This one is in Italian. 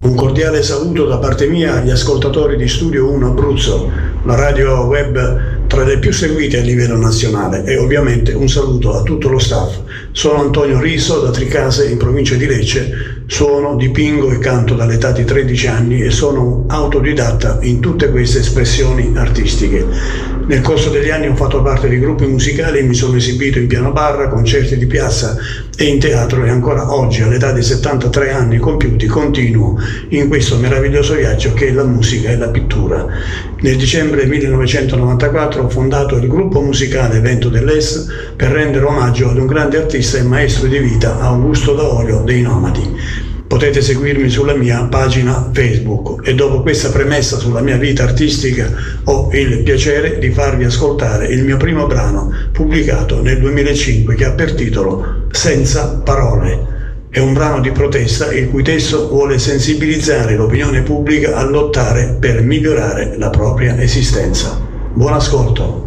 Un cordiale saluto da parte mia agli ascoltatori di Studio 1 Abruzzo, la radio web tra le più seguite a livello nazionale, e ovviamente un saluto a tutto lo staff. Sono Antonio Riso da Tricase in provincia di Lecce, suono, dipingo e canto dall'età di 13 anni e sono autodidatta in tutte queste espressioni artistiche. Nel corso degli anni ho fatto parte di gruppi musicali, mi sono esibito in piano bar, concerti di piazza e in teatro, e ancora oggi, all'età di 73 anni compiuti, continuo in questo meraviglioso viaggio che è la musica e la pittura. Nel dicembre 1994 ho fondato il gruppo musicale Vento dell'Est per rendere omaggio ad un grande artista e maestro di vita, Augusto Daolio dei Nomadi. Potete seguirmi sulla mia pagina Facebook, e dopo questa premessa sulla mia vita artistica ho il piacere di farvi ascoltare il mio primo brano pubblicato nel 2005 che ha per titolo Senza Parole. È un brano di protesta il cui testo vuole sensibilizzare l'opinione pubblica a lottare per migliorare la propria esistenza. Buon ascolto.